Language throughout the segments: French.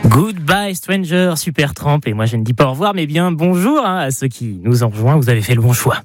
Goodbye Stranger, Supertramp. Et moi je ne dis pas au revoir mais bien bonjour à ceux qui nous ont rejoints. Vous avez fait le bon choix.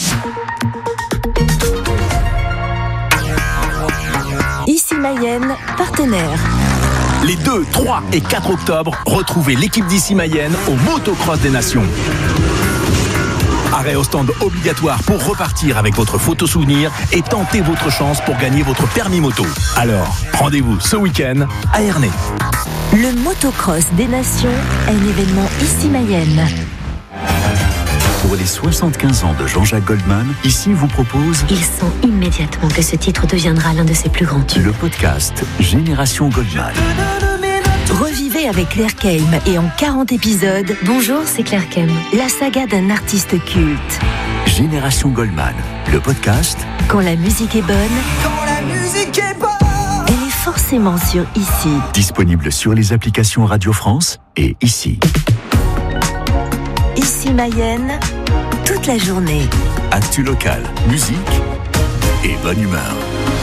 Ici Mayenne, partenaire. Les 2, 3 et 4 octobre, retrouvez l'équipe d'Ici Mayenne au Motocross des Nations. Arrêt au stand obligatoire pour repartir avec votre photo souvenir et tenter votre chance pour gagner votre permis moto. Alors, rendez-vous ce week-end à Ernée. Le Motocross des Nations, un événement Ici Mayenne. Pour les 75 ans de Jean-Jacques Goldman, Ici vous propose... Il sent immédiatement que ce titre deviendra l'un de ses plus grands tubes. Le podcast Génération Goldman. Revivez avec Claire Keim et en 40 épisodes, Bonjour, c'est Claire Keim. la saga d'un artiste culte. Génération Goldman. Le podcast Quand la musique est bonne, elle est forcément sur Ici. disponible sur les applications Radio France et Ici. Ici Mayenne, toute la journée. Actu local, musique et bonne humeur.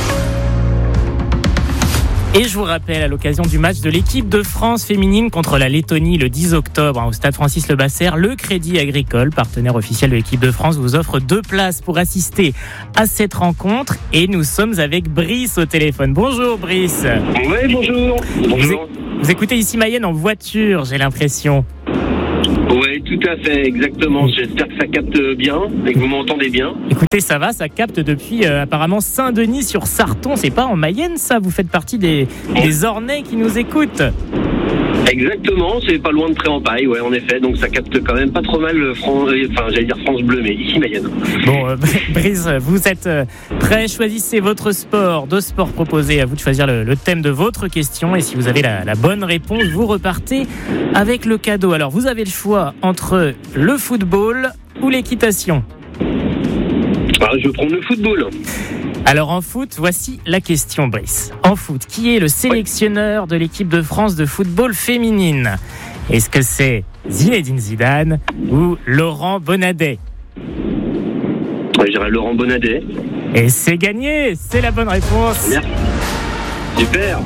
Et je vous rappelle, à l'occasion du match de l'équipe de France féminine contre la Lettonie le 10 octobre au stade Francis-Lebasser, le Crédit Agricole, partenaire officiel de l'équipe de France, vous offre 2 places pour assister à cette rencontre. Et nous sommes avec Brice au téléphone. Bonjour Brice. Oui, bonjour. Vous écoutez Ici Mayenne en voiture, j'ai l'impression. Oui, tout à fait, exactement. J'espère que ça capte bien et que vous m'entendez bien. Écoutez, ça va, ça capte depuis apparemment Saint-Denis-sur-Sarton. C'est pas en Mayenne, ça? Vous faites partie des Ornais qui nous écoutent. Exactement, c'est pas loin de Pré-en-Paille, ouais, en effet. Donc ça capte quand même pas trop mal France Bleu, mais Ici Mayenne. Bon, Brice, vous êtes prêts? Choisissez votre sport. 2 sports proposés, à vous de choisir le thème de votre question. Et si vous avez la bonne réponse, vous repartez avec le cadeau. Alors, vous avez le choix entre le football ou l'équitation. Alors, je vais prendre le football. Alors en foot, voici la question, Brice. En foot, qui est le sélectionneur de l'équipe de France de football féminine? Est-ce que c'est Zinedine Zidane ou Laurent Bonnadet? Ouais, je dirais Laurent Bonnadet. Et c'est gagné, c'est la bonne réponse. Merci. Super.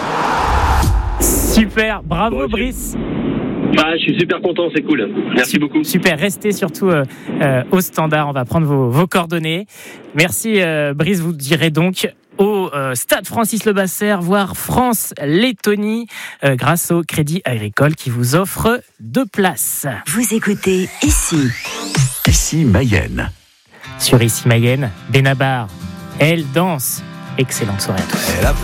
Super, bravo Bon, Brice. Ah, je suis super content, c'est cool. Merci beaucoup. Super, restez surtout au standard, on va prendre vos coordonnées. Merci Brice, vous direz donc au stade Francis-Lebasser voir France-Lettonie grâce au Crédit Agricole qui vous offre 2 places. Vous écoutez Ici. Ici Mayenne. Sur Ici Mayenne, Benabar, elle danse. Excellente soirée à tous.